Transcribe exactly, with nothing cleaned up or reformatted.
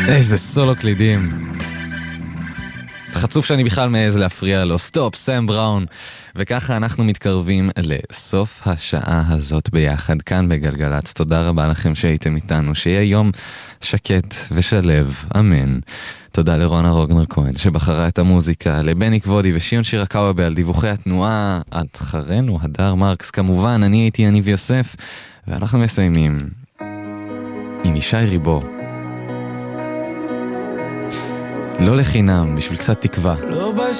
איזה סולו קלידים. חצוף שאני בכלל מעז להפריע לו. סטופ, סם בראון. וככה אנחנו מתקרבים לסוף השעה הזאת ביחד כאן בגלגלץ. תודה רבה לכם שהייתם איתנו, שיהיה יום שקט ושלב, אמן. תודה לרונה רוגנר כהן שבחרה את המוזיקה, לבני כבודי ושיון שירקאווה על דיווחי התנועה. עד אחרינו הדר מרקס כמובן. אני הייתי יניב יוסף, ואנחנו מסיימים עם ישי ריבו. לא לחינם, בשביל קצת תקווה.